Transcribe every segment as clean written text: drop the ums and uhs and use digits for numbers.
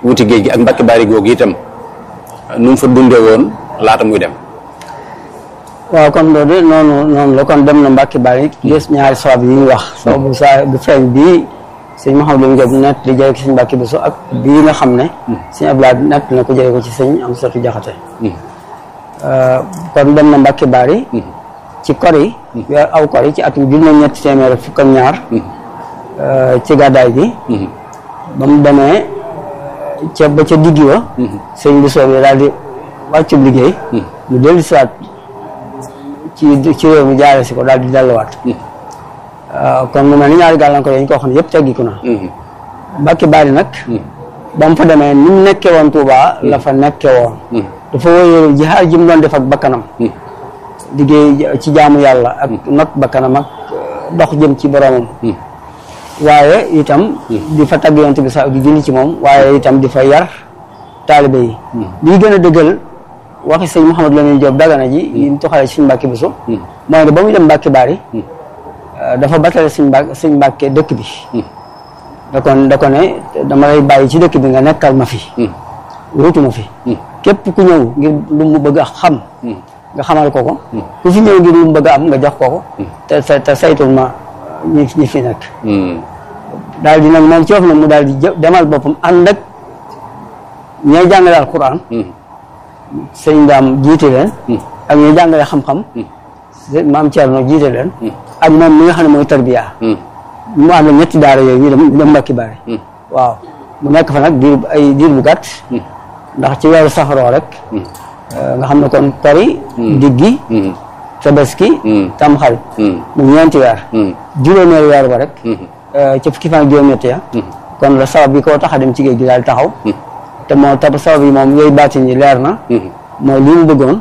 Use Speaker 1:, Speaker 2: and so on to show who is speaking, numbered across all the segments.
Speaker 1: wuti géej gi ak Mbàkke Bari googu itam nu mu fa dundee woon laata muy dem.
Speaker 2: waaw kon loolu noonu la kon dem na Mbàkke Bari gis ñaari sabab yi ñu wax sababu saa bu feeñ bii sëñ Mouhamadou Lamine Diop nett li jëlee ko sëñ Mbàkke Bousso ak bii nga xam ne sëñ Abdoulaye nett na ko jëlee ko ci sëñ Amsatou Jaxate kon dem na Mbàkke Bari ci kor yi aw kor yi ci atum 1922 ci gàddaay gi ba mu demee ba ca diggi wa sëñ Bousso bi daal di wàccub liggéey mu dellu siwaat ci réew mi jaare si ko daal di delluwaat kon mu mel ni ñaari gàllankoor yi ñu ko wax ne yëpp teggiku na Mbàkke Bari nag ba mu fa demee ni mu nekkee woon Touba la fa nekkee woon dafa wóyee jihaar ji mu doon def ak bakkanam liggéey ci jaamu yàlla ak not bakkanam ak dox jëm ci boromam waaye itam di fa tagg yonent bi sax di julli ci moom waaye itam di fa yar taalibe yi liy gën a dëggal waxi sëñ Mouhamadou Lamine Diop Dagana ji yi mu toxalee ci suñu Mbàkke Bousso mooy ne ba muy dem Mbàkke Bari dafa batale suñ Mbàkke dëkk bi da ko ne dama lay bàyyi ci dëkk bi nga nekkal ma fi wutu ma fi képp ku ñëw ngir lu mu bëgg a xam nga xamal ko ku fi ñëw ngir lu mu bëgg a am nga jox ko te saytul ma ñi fi nekk daal di nag moom ci wax na mu daal di demal boppam ànd ak ñooy jàngale alquran sëñ Ndaam jiite leen ak ñooy jàngale xam-xam maam Thierno jiite leen ak moom mi nga xam ne mooy tarbiya mu ànd ñetti daara yooyu ñu dem Mbàkke Bari waaw mu nekk fa nag diir bu gàtt ndax ci weeru safaroo rek nga xam ne kon kori diggi tabaski tamxarit mu ñeenti weer juróomeeri weer ba rek ci fukki fan juróom-ñett ya kon la sabab bi koo tax a dem ci géej gi daal taxaw te moo sabab yi moom yooyu baatin yi leer na mooy li mu bëggoon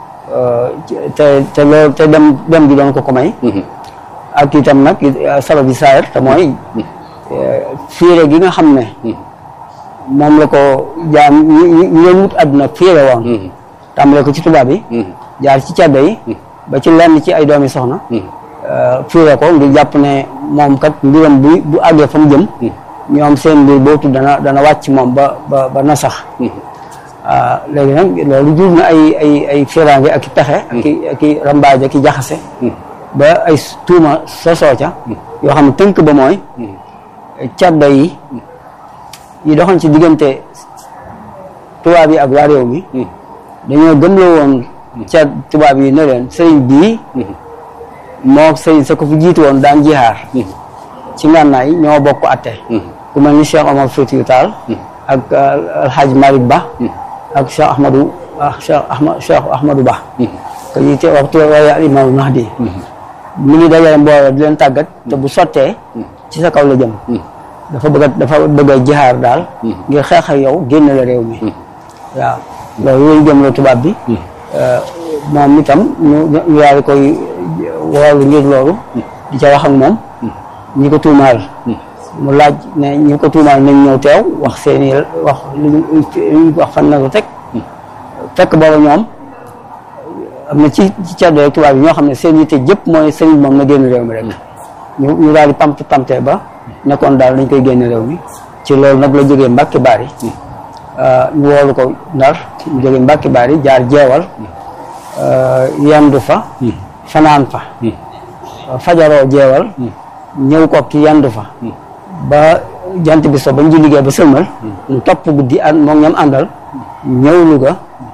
Speaker 2: te loolu te dem gi doon ko may ak itam nag sabab yi saayir te mooy fiire gi nga xam ne moom la ko jaam ñu leen wut àdduna fiire woon tàmbale ko ci tubaab yi jaar ci caddo yi ba ci lenn ci ay doomi soxna fiire ko ngir jàpp ne moom kat mbiram bu àggee fa mu jëm ñoom seen mbir bootu dana wàcc moom ba na sax léegi nag loolu jur na ay firange ak i pexe ak i rambaaj ak i jaxase ba ay tuuma sosoo ca yoo xam ne tënk ba mooy caddo yi doxoon ci diggante tubaab yi ak waa réew mi dañoo gëmloo woon ca tubaab yi ne leen sëriñ bii moo sëriñ sa ko fi jiitu woon daan jihaar ci ngànnaay ñoo bokk atte ku mel ni Cheikh Omar Foutiyou Tall ak Alhaji Malick Ba ak Cheikh Ahmadou Ba ko ñuy te waxtu waaye al Imam Mahdi mi ngi dajale mbooloo di leen tàggat te bu sottee ci sa kaw la jëm dafa bëgg a jihaar daal ngir xeex ak yow génn la réew mi waaw loolu yooyu jëm la tubaab bi moom itam ñu daal di koy woolu ngir loolu di ca wax ak moom ñi ko tuumaal mu laaj ne ñi ko tuumaal nañ ñëw teew wax seeni wax luñ wax fan na ko teg fekk booba ñoom am na ci caddo rek tubaab yi ñoo xam ne seen yitte jëpp mooy sëriñ moom na génn réew mi rek ñu daal di pamte ba nekkoon daal dañ koy génn réew mi ci loolu nag la jógee Mbàkke Bari ñu woolu ko Ndar mu jógee Mbàkke Bari jaar jeewal yandu fa fanaan fa fajaroo jeewal ñëw ko ki yandu fa ba jant bi so bañ ji liggéey ba sëlmal mu topp guddi moom ñam àndal ñëw Louga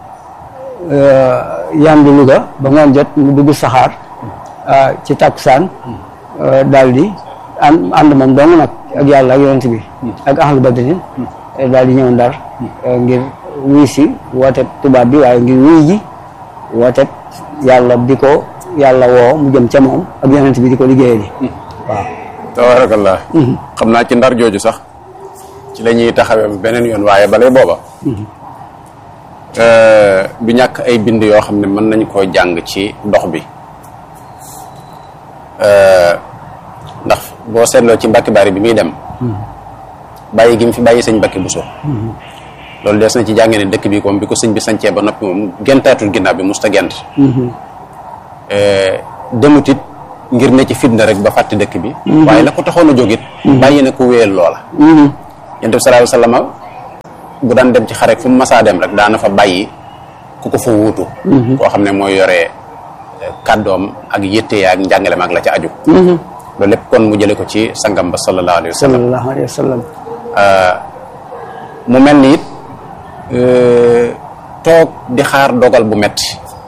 Speaker 2: yandu Louga ba ngoon jot mu dugg saxaar ci takkusaan daal di ànd moom dong nag ak yàlla ak yonent bi ak ahlu badrin daal di ñëw Ndar ngir wuy si woote tubaab bi waaye ngir wuy ji woote yàlla bi ko yàlla woo mu jëm ca moom ak yonent bi di ko liggéeyee waaw
Speaker 1: tabarakallah xam naa ci Ndar jooju sax ci la ñuy taxawee beneen yoon waaye balay booba du ñàkk ay bind yoo xam ne mën nañ koo jàng ci dox bi ndax boo seetloo ci Mbàkke Bari bi muy dem bàyyi gi mu fi bàyyi sëñ Mbàkke Bousso loolu des na ci jàngee ne dëkk bi comme bi ko sëñ bi sancee ba noppi moom gentaatul ginnaaw bi musta gent demut it ngir ne ci fitna rek ba fàtte dëkk bi waaye la ko taxoon a jóg it bàyyi na ko wéyal loola yonent bi sallallahu alayhi wa sallam bu daan dem ci xare fu mu masaa dem rek daana fa bàyyi ku ko fa wuutu koo xam ne mooy yore kàddoom ak yitte ak njàngaleem ak la ca aju loolu lépp kon mu jële ko ci sangam ba sallallahu alayhi wa sallam mu mel ni it toog di xaar dogal bu metti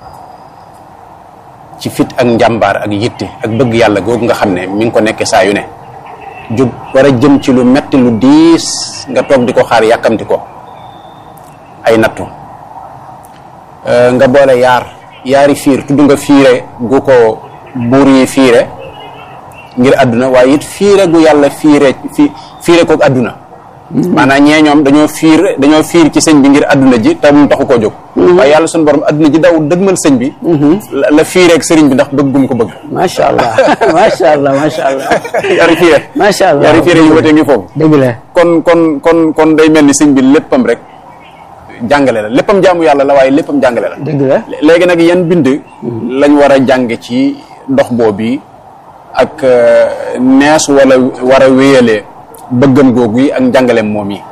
Speaker 1: ci fit ak njàmbaar ak yitte ak bëgg yàlla googu nga xam ne mi ngi ko nekkee saa yu ne jug war a jëm ci lu metti lu diis nga toog di ko xaar yàkkamti ko ay nattu nga boole yaari fiir tudd nga fiire gu ko buur yi fiire ngir àdduna waaye it fiire gu yàlla fiire ko àdduna maanaam ñee ñoom dañoo fiir ci sëñ bi ngir àdduna ji te mu taxu koo jóg waaye yàlla suñu borom àdduna ji daw dëgmal sëñ bi la fiireeg sëriñ bi ndax bëgg gum ko bëgg
Speaker 2: macha allah macha allah macha allah
Speaker 1: yaari fiire
Speaker 2: macha allah
Speaker 1: yaari fiire yu wutee ngi foofu
Speaker 2: dëgg la
Speaker 1: kon day mel ni sëñ bi léppam rek jàngale la léppam jaamu yàlla la waaye léppam jàngale la
Speaker 2: dëgg la
Speaker 1: léegi nag yan bind lañ war a jànge ci dox boobu ak nees wala war a wéyalee bëggam googu yi ak njàngaleem moom yi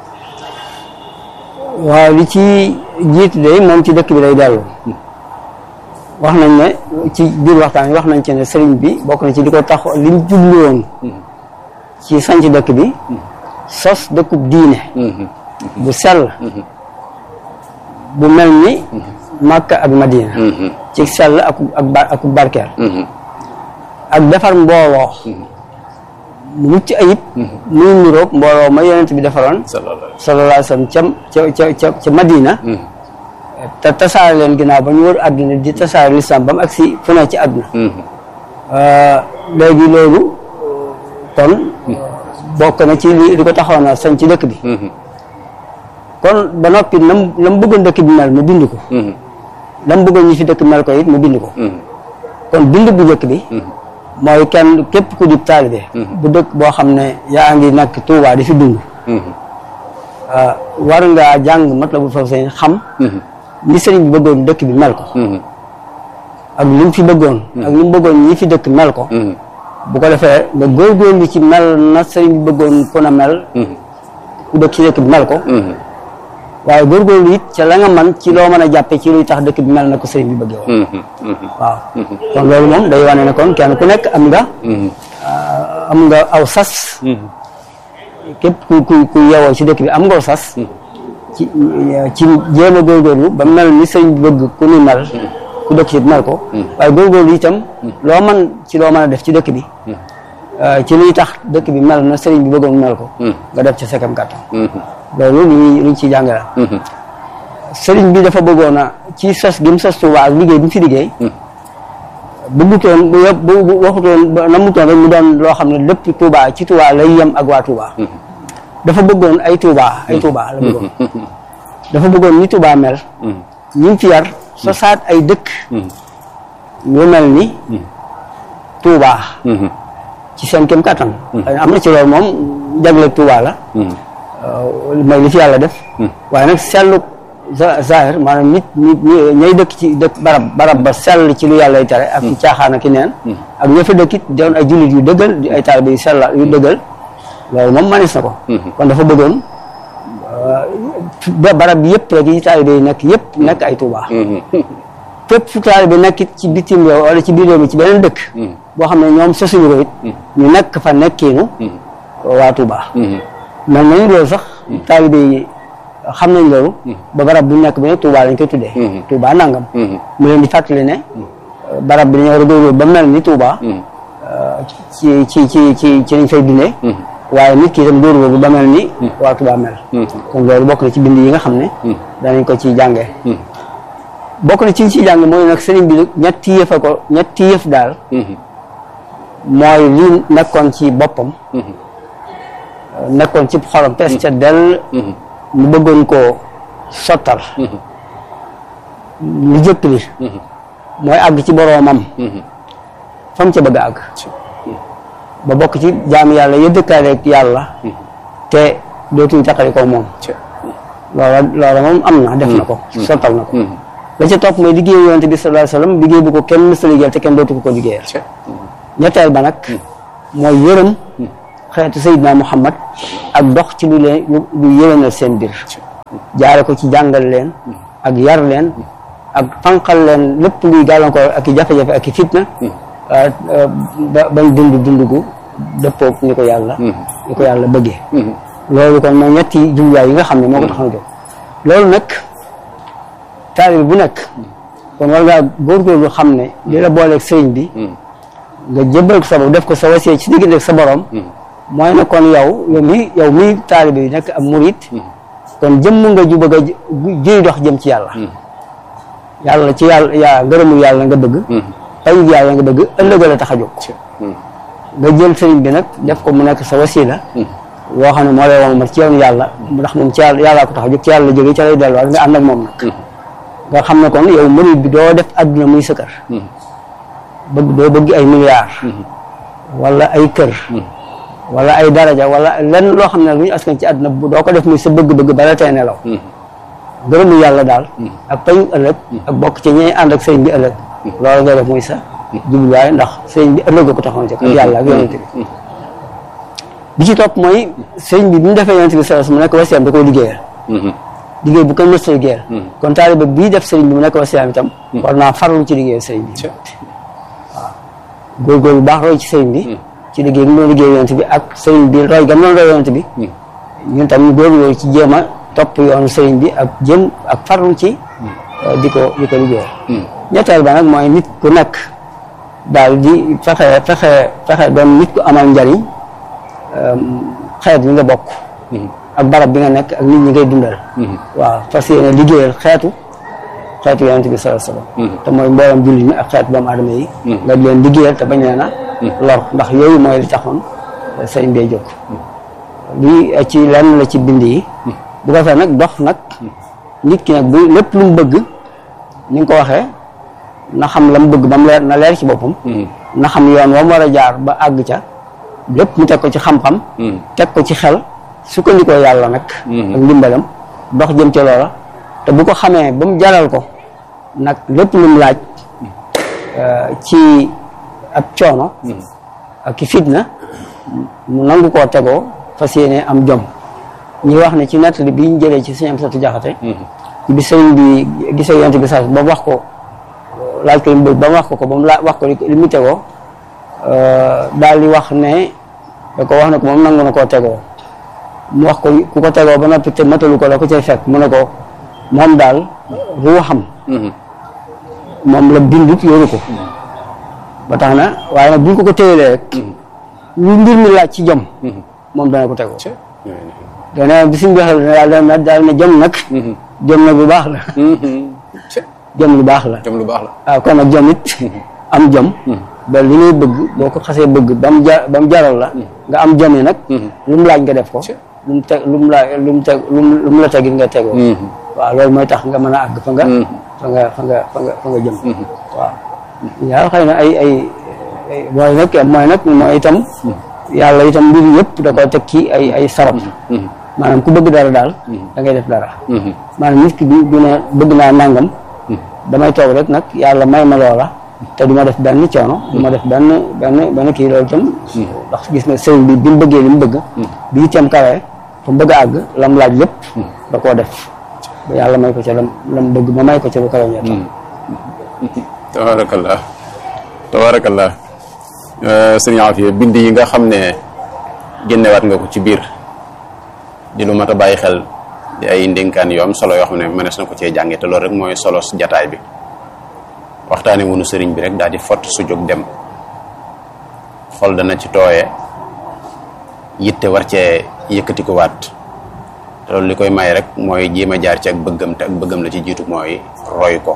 Speaker 2: waaw li ci jiitu de moom ci dëkk bi lay dellu wax nañ ne ci biir waxtaan yi wax nañ ci ne sëriñ bi bokk na ci di ko tax li mu jublu woon ci sanc dëkk bi sos dëkkub diine bu sell bu mel ni Makka ak Madina ci sell ak barkeel ak defar mbooloo mu mucc ayib muy niroog mbooloo ma yonent bi defaroon sallallahu alayhi wa sallam ca Madina te tasaare leen ginnaaw ba ñu wër àdduna di tasaare lislam ba mu agsi fu ne ci àdduna léegi loolu kon bokk na ci li ko taxoon a sañ ci dëkk bi kon ba noppi la mu bëggoon dëkk bi mel mu bind ko la mu bëggoon ñi fi dëkk mel ko it mu bind ko kon bind bu njëkk bi mooy kenn képp ku di taalibe bu dëkk boo xam ne yaa ngi nekk Tuubaa di fi dund war ngaa jàng Matlabul Fawzayni xam ni sëriñ bi bëggoon dëkk bi mel ko ak li mu fi bëggoon ak li mu bëggoon ñi fi dëkk mel ko bu ko defee nga góorgóorlu ci mel na sëriñ bi bëggoon ku na mel ku dëkk ci dëkk bi mel ko waaye góorgóorlu it ca la nga man ci loo mën a jàppe ci luy tax dëkk bi mel na ko sëriñ bi bëggee woon waaw kon loolu moom day wane ne kon kenn ku nekk am nga aw sas képp ku yewoo ci dëkk bi am nga aw sas ci jéem a góorgóorlu ba mel ni sëriñ bi bëgg ku ni mel ku dëkk ci mel ko waaye góorgóorlu itam loo mën a def ci dëkk bi ci luy tax dëkk bi mel na sëriñ bi bëggoon mel ko nga def ci sekam kàttan loolu luñ ci jàngale sëriñ bi dafa bëggoon a ci sos gi mu sos Tuubaa ak liggéey bi mu fi liggéey bëggutoon bu waxutoon namutoon rek mu doon loo xam ne lépp Tuubaa ci Tuubaa lay yem ak waa Tuubaa dafa bëggoon ay Tuubaa la bëggoon dafa bëggoon ni Tuubaa mel ñi mu fi yar sosaat ay dëkk yu mel ni Tuubaa ci seen kem kattan am na ci loolu moom jagle Tuubaa la mooy li fi yàlla def waaye nag sellu zahir maanaam nit ñay dëkk ci dëkk barab ba sell ci lu yàlla tere ak ci caaxaan ak i neen ak ña fa dëkkit doon ay jullit yu dëggal di ay taalibe yu sell yu dëggal loolu moom manis na ko kon dafa bëggoon barab bi yëpp rek yi taalibe yi nekk yëpp nekk ay Tuubaa fépp fu taalibe nekkit ci bitim réew wala ci biir réew mi ci beneen dëkk boo xam ne ñoom sosuñu ko it ñu nekk fa nekkiinu waa Tuubaa mel nañu loolu sax taalibe yi xam nañ loolu ba barab bu nekk bu ne Tuubaa lañ koy tuddee Tuubaa nangam mu leen di fàttali ne barab bi dañoo war a góorgóorlu ba mel ni Tuubaa ci lañ fay dundee waaye nit ki itam góorgóorlu ba mel ni waa Tuubaa mel kon loolu bokk na ci bind yi nga xam ne danañ ko ci jàngee bokk na ci ci jàng mooy nag sëriñ bi ñetti yëf daal mooy li nekkoon ci boppam nekkoon ci xolam pes ca dell mu bëggoon koo sottal lu jëkk li mooy àgg ci boroomam fam ca bëgg a àgg ba bokk ci jaam yàlla ya dëkkaaleeg yàlla te dootuñ taqali ko moom loola moom am na def na ko sottal na ko la ca topp mooy liggéey yonent bi sallallahu alayhi wa sallam liggéey bu ko kenn mës a liggéeyal te kenn dootu ko liggéeyal ñetteel ba nag mooy yërëm xeetu Seydina Muhammad ak dox ci lu yéwénal seen biir jaare ko ci jàngal leen ak yar leen ak fanqal leen lépp luy gàllankoor ak i jafe-jafe ak i fitna bañ dund gu dëppoog ni ko yàlla bëggee loolu kon mooy ñetti jubluwaay yi nga xam ne moo ko tax a jóg loolu nag taalibe bu nekk kon war ngaa góorgóorlu xam ne li la booleeg sëriñ bi nga jébbal ko sa bopp def ko sa wasiyee ci diggante ak sa borom mooy ne kon yow mi taalibe bi nekk ab murit kon jëmm nga ju bëgg a juy dox jëm ci yàlla ci yàlla ngërëmul yàlla nga bëgg payug yàlla nga bëgg ëllëg la tax a jóg nga jël sëriñ bi nag def ko mu nekk sa wasila loo xam ne moo lay woon ci yoonu yàlla ndax moom ci yàllaa ko tax a jóg ci yàlla la jógee ci lay delluwaat nga ànd ak moom nag nga xam ne kon yow murit bi doo def adduna muy sa kër doo bëgg ay milliards wala ay kër wala ay daraja wala lenn loo xam ne lu ñu askan ci àdduna bu doo ko def muy sa bëgg-bëgg bala tey nelaw gërëmu yàlla daal ak pañu ëllëg ak bokk ci ñey ànd ak sëriñ bi ëllëg loolu nga def muy sa jubluwaay ndax sëriñ bi ëllëg ko taxoon ci ak yàlla ak yonent bi ci topp mooy sëriñ bi mu defee yonent bi sallallahu alayhi wasallam mu nekk wasiyam da koy liggéeyal liggéey bu kenn mës a liggéeyal kon taalibe bii def sëriñ bi mu nekk wasiyam itam war naa farlu ci liggéeyal sëriñ bi waaw góorgóorlu bu baax roy ci sëriñ bi ci liggéey bi mu doon liggéey yonent bi ak sëriñ bi roy gam doon roy yonent bi ñun tam ñu góorgóorlu ci jéem a topp yoonu sëriñ bi ak jëm ak farlu ci di ko liggéeyal ñetteel ba nag mooy nit ku nekk daal di fexe doon nit ku amal njariñ xeet bi nga bokk ak barab bi nga nekk ak nit ñi ngay dundal waaw fas yéene liggéeyal xeetu yonent bi sallallahu alayhi wasallam te mooy mboolem jullit ñi ak xeetu doomu aadama yi nga di leen liggéeyal te bañ leen a lor ndax yooyu mooy li taxoon sëriñ bee jóg lii ci lenn la ci bind yi bu ko fee nag dox nag nit ki nag bu lépp lu mu bëgg ni nga ko waxee na xam la mu bëgg ba mu leer na leer ci boppam na xam yoon wa mu war a jaar ba àgg ca lépp mu teg ko ci xam-xam teg ko ci xel sukkandikoo yàlla nag ak ndimbalam dox jëm ca loola te bu ko xamee ba mu jaral ko nag lépp lu mu laaj ci ab coono ak ki fitna mu nangu koo tegoo fas yéene am jom ñi wax ne ci nettali bi ñu jëlee ci sëñ Amsatu Jaxate bi sëñ bi gisee yonent bi sax ba mu wax ko laaj ko li mu bëgg ba mu wax ko ba mu wax ko li mu tegoo daal di wax ne da ko wax ne ko moom nangu na koo tegoo mu wax ko ku ko tegoo ba noppi te matalu ko la ko cay fekk mu ne ko moom daal ruuxam moom la bindut yoru ko ba tax na waaye nag buñ ko téyelee rek lu mbir mi laaj ci jom moom dana ko tegoo dana bi suñ waxee daal ne jom nag jom nag bu baax la jom lu baax la waaw kon nag jom it am jom ba li ngay bëgg boo ko xasee bëgg ba mu jaral la nga am jom yi nag lu mu laaj nga def ko lu mu la tegit nga tegoo waaw loolu mooy tax nga mën a àgg fa nga jëm waaw yàlla xëy na ay mooy itam yàlla itam mbir yëpp da ko teg ci ay sabab maanaam ku bëgg dara daal da ngay def dara maanaam nit ki du ne bëgg naa nangam damay toog rek nag yàlla may ma loola te du ma def benn coono du ma def benn kii loolu itam ndax gis nga sëriñ bi mu bëggee li mu bëgg bi itam kawee fa mu bëgg a àgg lam laaj lépp da koo def ba yàlla may ko ca lam bëgg ma may ko ca lu kawe ñett
Speaker 1: tabarakallah sëriñ Afiya bind yi nga xam ne génnewaat nga ko ci biir di lu mat a bàyyi xel di ay ndénkaan yu am solo yoo xam ne mënees na ko cee jànge te loolu rek mooy solo jataay bi waxtaane wunu sëriñ bi rek daal di fott su jóg dem xol dana ci tooye yitte war cee yëkkati ko waat te loolu li koy may rek mooy jéem a jaar ci ak bëggam te ak bëggam la ci jiitu mooy roy ko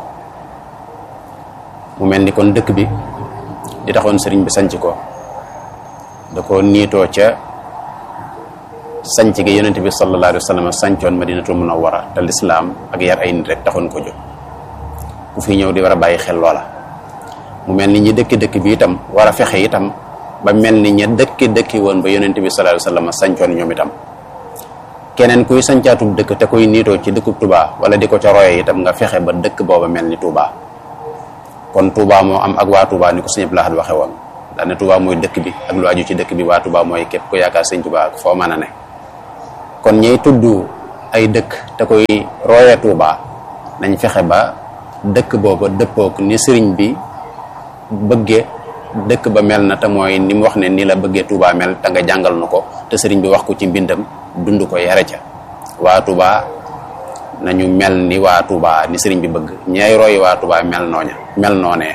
Speaker 1: mu mel ni kon dëkk bi di taxoon sëriñ bi sanc ko da ko niitoo ca sanc gi yonent bi sallallahu alayhi wa sallam sancoon Madinatul Munawwara te lislaam ak yar ay nit rek taxoon ko jóg ku fi ñëw di war a bàyyi xel loola mu mel ni ñi dëkk bi itam war a fexe itam ba mel ni ña dëkki woon ba yonent bi sallallahu alayhi wa sallam sancoon ñoom itam keneen kuy sancaatub dëkk te kuy niitoo ci dëkkub Touba wala di ko ca roye itam nga fexe ba dëkk booba mel ni Touba kon Touba moo am ak waa Touba ni ko sëñ Abdou Lahad waxe woon daane Touba mooy dëkk bi ak lu aju ci dëkk bi waa Touba mooy képp ko yaakaar sëñ Touba ak foo mën a ne kon ñey tudd ay dëkk te koy roye Touba nañ fexe ba dëkk booba dëppook ni sëriñ bi bëgge dëkk ba mel na te mooy ni mu wax ne ni la bëggee Touba mel te nga jàngal nu ko te sëriñ bi wax ko ci mbindam dund ko yare ca waa Touba nañu mel ni waa Touba ni sëriñ bi bëgg ñay roy waa Touba mel noonee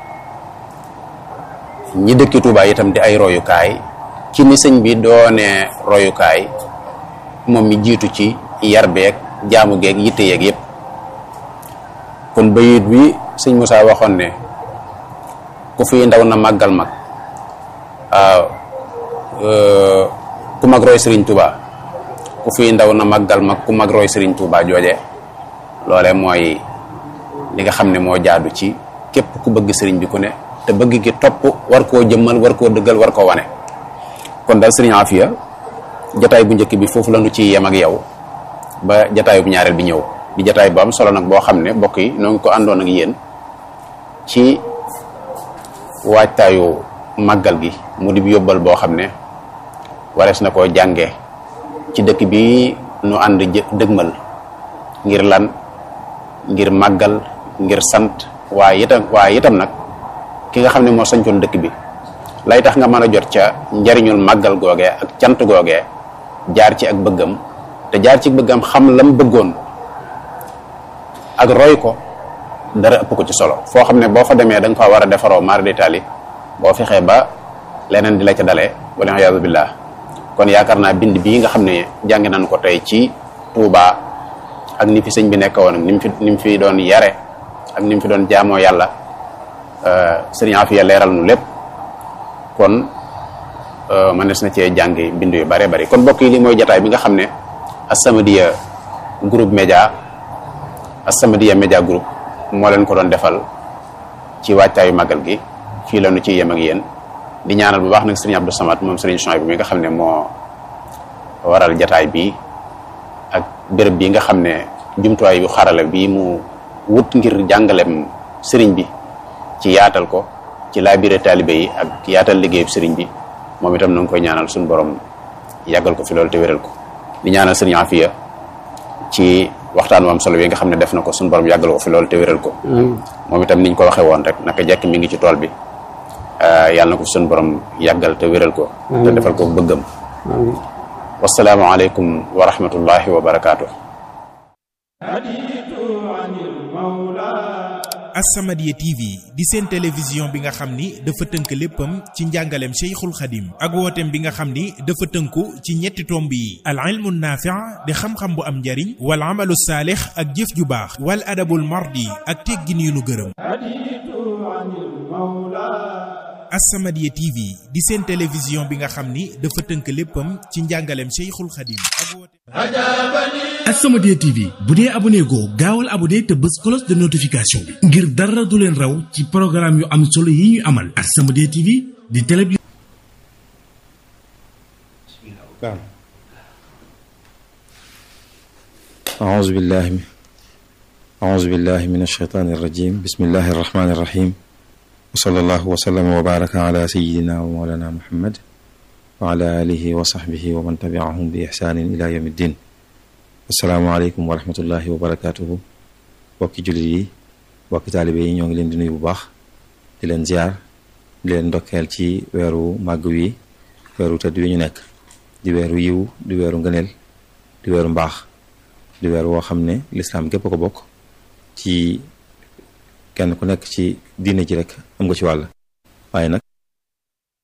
Speaker 1: ñi dëkki Touba itam di ay royukaay ci ni sëñ bi doonee royukaay moom mi jiitu ci yar beeg jaamu geeg yitte yeeg yëpp kon bayit bi sëñ Moussa waxoon ne ku fi ndaw na màggal mag waaw ku mag roy sëriñ Touba ku fi ndaw na màggal mag ku mag roy sëriñ Touba jooje loole mooy li nga xam ne moo jaadu ci képp ku bëgg sëriñ bi ku ne te bëgg gi topp war koo jëmmal war koo dëggal war koo wane kon daal sëriñ Afia jataay bu njëkk bi foofu la ñu ci yem ak yow ba jataay bu ñaareel bi ñëw di jataay bu am solo nag boo xam ne mbokk yi noo ngi ko àndoon ak yéen ci waajtaayu màggal gi mu di yóbbal boo xam ne warees na koo jànge ci dëkk bi nu ànd dëgmal ngir lan ngir màggal ngir sant waaye itam nag ki nga xam ne moo sañcoon dëkk bi lay tax nga mën a jot ca njariñul màggal googee ak cant googee jaar ci ak bëggam te jaar ci bëggam xam lam bëggoon ak roy ko dara ëpp ko ci solo foo xam ne boo fa demee da nga fa war a defaroo mar d'Italie boo fexee ba leneen di la ca dalee wala iyaazu billah kon yaakaar naa bind bii nga xam ne jàng nañ ko tey ci Touba ak ni fi sëñ bi nekk woon ak ni mu fi doon yare ak ni mu fi doon jaamoo yàlla sëriñ Afia leeral nu lépp kon mënees na cee jàngi bind yu bare bari kon mbokk yi li mooy jataay bi nga xam ne As-Samadiyya groupe média As-Samadiyya média groupe moo leen ko doon defal ci waajtaayu màggal gi fii la nu ciy yem ak yéen di ñaanal bu baax nag sëriñ Abdou Samad moom sëriñ Chouaïb bi mi nga xam ne moo waral jataay bi ak béréb bi nga xam ne jumtuwaay yu xarala bi mu wut ngir jàngalem sëriñ bi ci yaatal ko ci laabire taalibe yi ak yaatal liggéeyub sëriñ bi moom itam na nga koy ñaanal suñu borom yàggal ko fi loolu te wéral ko di ñaanal sëriñ Afia ci waxtaan wam solo yi nga xam ne def na ko suñu borom yàggal ko fi loolu te wéral ko moom itam niñ ko waxee woon rek naka jekk mi ngi ci tool bi yàlla na ko fi suñu borom yàggal te wéral ko te defal ko bëggam wasalaamu aleykum wa rahmatullahi wa barakaatu.
Speaker 3: As-Samadiyya TV di seen télévision bi nga xam ni dafa tënk léppam ci njàngaleem Cheikhul Khadim ak wooteem bi nga xam ni dafa tënku ci ñetti tomb yi al ilmu naafi' di xam-xam bu am njariñ wal amalu saalix ak jëf ju baax wal adabul mardi ak teggin yu nu gërëm. As-Samadiyya TV di seen télévision bi nga xam ni dafa tënk léppam ci njàngaleem Cheikhul Khadim ak wooteem
Speaker 4: As-Samadiyya TV bu dee abonné goo gaawal abonné te bës cloche de notification bi ngir dara du leen raw ci programme yu am solo yi ñu amal. As-Samadiyya TV di télé bi.
Speaker 5: a'uuzu billahi min ash-shaytaani r-rajiim bismillahi r-rahmaani r-rahiim wa sallallahu wa sallama wa baraka ala sayyidina wa mawlana Muhammad wa ala alihi wa sahbihi wa man tabi'ahum bi ihsaanin ila yawmi ddin. asalaamaaleykum wa rahmatullahi wa barakaatuhu. bokki jullit yi bokki taalibe yi ñoo ngi leen di nuyu bu baax di leen ziar di leen ndokkeel ci weeru màgg wi weeru tëdd wi ñu nekk di weeru yiw di weeru ngëneel di weeru mbaax di weer woo xam ne lislaam gépp ko bokk ci kenn ku nekk ci diine ji rek am nga ci wàll waaye nag